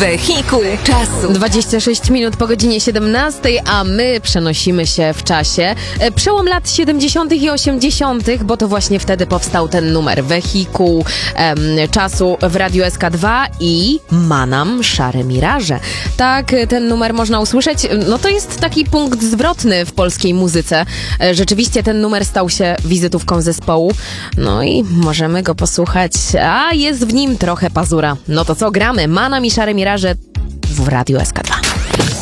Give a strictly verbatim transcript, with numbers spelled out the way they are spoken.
Wehikuł czasu. dwadzieścia sześć minut po godzinie siedemnastej, a my przenosimy się w czasie. Przełom lat siedemdziesiątych i osiemdziesiątych, bo to właśnie wtedy powstał ten numer Wehikuł em, czasu w Radiu S K dwa i Manam Szare Miraże. Tak, ten numer można usłyszeć. No to jest taki punkt zwrotny w polskiej muzyce. Rzeczywiście ten numer stał się wizytówką zespołu. No i możemy go posłuchać, a jest w nim trochę Pazura. No to co, gramy? Manam i Szare Miraże w Radiu S K dwa.